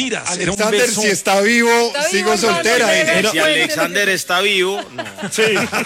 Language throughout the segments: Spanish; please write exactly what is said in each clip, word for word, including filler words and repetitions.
mentiras. Alexander, era un beso. si está vivo, ¿Está sigo vivo, soltera. hermano? Era- Si Alexander está vivo, no. Sí.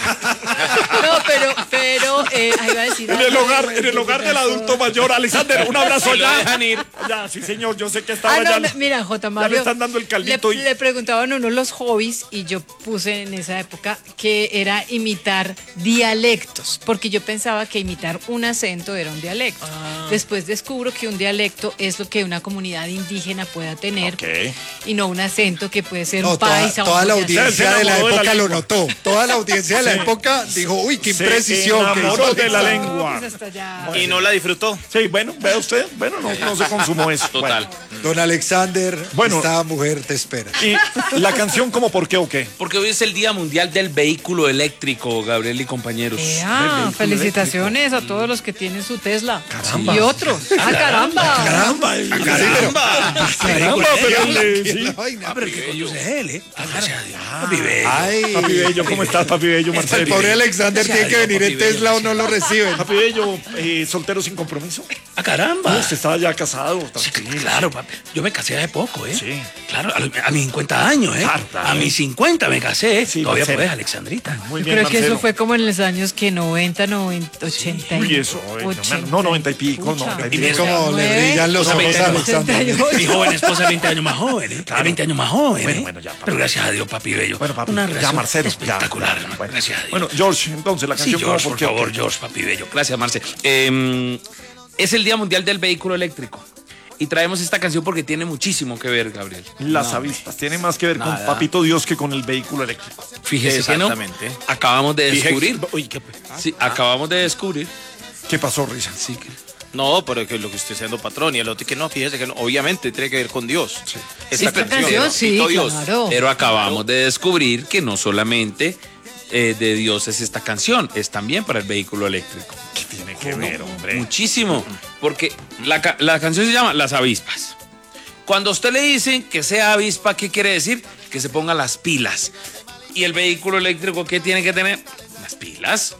No, pero, pero, eh, ahí va a decir. En el hogar, en el hogar del adulto mayor. Alexander, un abrazo Lo allá. dejan ir. Ya, sí, señor, yo sé que estaba Ah, no, allá. no, mira, J. Ya Mario. le están dando el caldito. Le, y... le preguntaban a uno los hobbies y yo puse en esa época que era imitar dialectos, porque yo pensaba que imitar un acento era un dialecto. Ah. Después descubro que un dialecto es lo que una comunidad indígena pueda tener Ok. y no un acento que puede ser No, un toda, paisa. toda un la boyacense. audiencia Se de la enamoró de la época lo lengua. notó. Toda la audiencia de la Sí. época dijo, uy, qué Se imprecisión. que enamoró hizo de la Alexander. lengua. No, pues hasta ya. Y no la disfrutó. Sí, bueno, vea usted. Bueno, no, no se consumó eso. Total. Bueno. Don Alexander, Bueno. esta mujer te espera. Y la canción, ¿cómo por qué o qué? Porque hoy es el Día Mundial del Vehículo Eléctrico, Gabriel y compañeros. Ea, felicitaciones a todos los que tienen su Tesla. Caramba. Y otros. ¡Ah, caramba! Caramba, el- Caramba. Caramba, pero le- ¿Qué sí. la vaina? Ah, pero el que conduce es él, ¿eh? Ah, gracias a Dios. Papi bello. Ay, Papi Bello, ¿cómo estás, Papi Bello, el Marcelo? pobre Alexander tiene que venir en Tesla o no lo reciben. Papi Bello, eh, soltero sin compromiso. Ah, caramba. Usted estaba ya casado. Sí, tranquilo. claro, papi. Yo me casé hace poco, ¿eh? Sí. Claro, a, los- a mis cincuenta años, ¿eh? Harta, A ¿eh? mis cincuenta me casé. Sí, Todavía Marcelo. puedes, Alexandrita. Muy Yo bien, creo que Marcelo. eso fue como en los años que noventa, noventa, ochenta. y- Uy, eso, eh, no, ochenta. no, noventa y pico, Pucha. noventa y Y pico. como le Nueve, brillan los o sea, ojos veinte a años, Alexander. ochenta y ocho. Mi joven esposa es veinte años más joven, ¿eh? Claro. veinte años más joven, Bueno, ¿eh? bueno, ya, papi. Pero gracias a Dios, papi bello. Bueno, papi, Una ya, relación Marcelo, ya. espectacular, hermano. Bueno. Gracias a Dios. Bueno, George, entonces la Sí, canción, ¿cómo George, por por qué o favor, qué? George, papi bello. Gracias, Marce. Eh, es el Día Mundial del Vehículo Eléctrico. Y traemos esta canción porque tiene muchísimo que ver, Gabriel. Las avispas. Tiene más que ver con Nada. Papito Dios que con el vehículo eléctrico. Fíjese que no. Exactamente. Acabamos de Dije- descubrir. Uy, qué- Sí, acabamos de descubrir. ¿Qué pasó, Risa? Sí, que- No, pero es que lo que usted siendo patrón y el otro que no, fíjese que no, obviamente tiene que ver con Dios. Sí, Esta pero- Canción, sí, Papito Dios. claro. Pero acabamos de descubrir que no solamente eh, de Dios es esta canción, es también para el vehículo eléctrico. ¿Qué tiene que ver, hombre? Muchísimo. Porque la, ca- la canción se llama Las Avispas. Cuando a usted le dicen que sea avispa, ¿qué quiere decir? Que se ponga las pilas. ¿Y el vehículo eléctrico qué tiene que tener? Las pilas.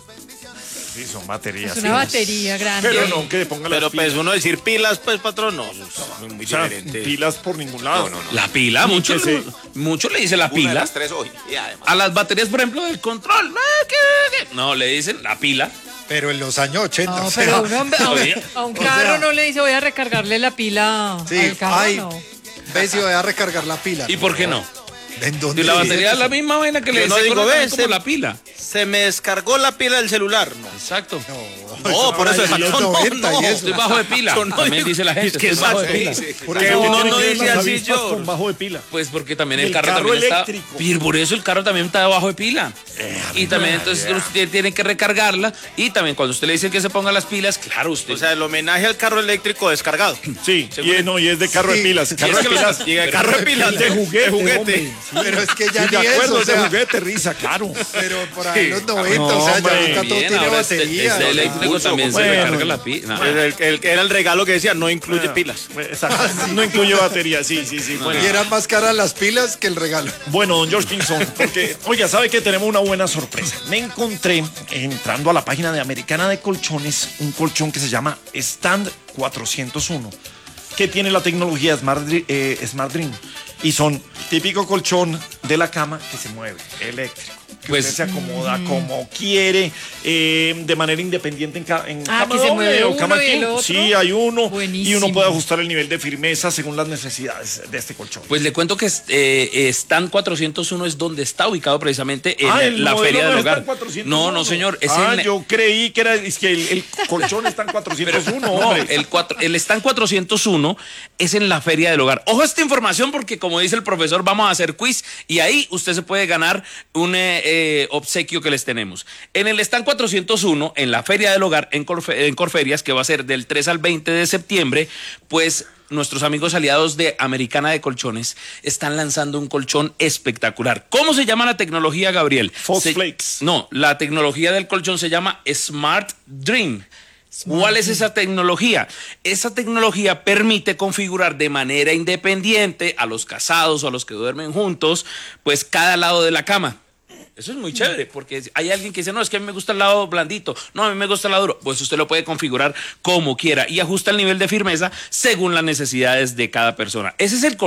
Sí, son baterías. Es una sí. batería grande. Pero no, que le ponga Pero las pues pilas. uno decir pilas, pues patrón, no, eso es muy O sea, diferente. pilas por ningún lado. No, no, no. La pila, Ni mucho, que se- mucho le dice la Una de pila. las tres hoy. Y además. A las baterías, por ejemplo, del control. eh, ¿qué, qué? No, le dicen la pila. Pero en los años ochenta. No, o sea, pero uno, a, un, Oye, a un o carro sea- no le dice voy a recargarle la pila sí, al carro, ay, no. ves si voy a recargar la pila. ¿Y por qué no? ¿En dónde Y la dice batería es eso? la misma vaina que le Yo no dice digo, ves, como se- la pila. Se me descargó la pila del celular. No. Exacto. No, por eso ahora en los exacto. No, noventa y no. eso. Estoy bajo de pila. Yo no También digo- dice la gente. Es que estoy bajo de exacto, pila. sí. ¿Por Que qué uno tiene no que ver dice las así, avispas George. con bajo de pila? Pues porque también Y el el carro, carro también eléctrico. está. Y por eso el carro también está debajo de pila. y también entonces usted tiene que recargarla. Y también cuando usted le dice que se ponga las pilas, claro, usted. O sea, el homenaje al carro eléctrico descargado. Sí, y es, no, y es de carro Sí. de pilas. Carro es de que lo- pilas. Y el carro de pilas de juguete. de juguete. hombre. Pero es que ya Sí, ni de acuerdo, eso, o es de sea, juguete, Risa, claro. pero por ahí en los noventa, No, o sea, ya hombre, ahorita todo Bien, tiene ahora este, batería. este o sea. eléctrico Pulso, también se bueno. recarga la pila. El, el- el- era el regalo que decía, no incluye pilas. Exacto. No incluye batería, sí, sí, sí. Bueno, Y eran más caras las pilas que el regalo. Bueno, don George Kingston, porque, oiga, sabe que tenemos una buena sorpresa. Me encontré, entrando a la página de Americana de Colchones, un colchón que se llama Stand cuatrocientos uno, que tiene la tecnología Smart, Dri- eh, Smart Dream. Y son típico colchón de la cama que se mueve, eléctrico. Que Pues- usted se acomoda como quiere, eh, de manera independiente en, ca- en Ah, cama que se doble mueve o uno cama y el king. otro. Sí, hay uno. Y Buenísimo. uno puede ajustar el nivel de firmeza según las necesidades de este colchón. Pues le cuento que eh, Stand cuatrocientos uno es donde está ubicado precisamente en Ah, el la modelo Feria no del está Hogar. en cuatrocientos No, uno. no, señor. Es ah, en, yo creí que era es que el, el colchón está en cuatrocientos uno, No, hombre. el, cuatro, el stand cuatrocientos uno es en la Feria del Hogar. Ojo a esta información porque como dice el profesor, vamos a hacer quiz y ahí usted se puede ganar un eh, eh, obsequio que les tenemos. En el stand cuatrocientos uno, en la Feria del Hogar, en, Corfe, en Corferias, que va a ser del tres al veinte de septiembre, pues nuestros amigos aliados de Americana de Colchones están lanzando un colchón espectacular. ¿Cómo se llama la tecnología, Gabriel? False Se- Flakes. No, la tecnología del colchón se llama Smart Dream. ¿Cuál es esa tecnología? Esa tecnología permite configurar de manera independiente a los casados o a los que duermen juntos, pues cada lado de la cama. Eso es muy chévere, porque hay alguien que dice, no, es que a mí me gusta el lado blandito, no, a mí me gusta el lado duro. Pues usted lo puede configurar como quiera y ajusta el nivel de firmeza según las necesidades de cada persona. Ese es el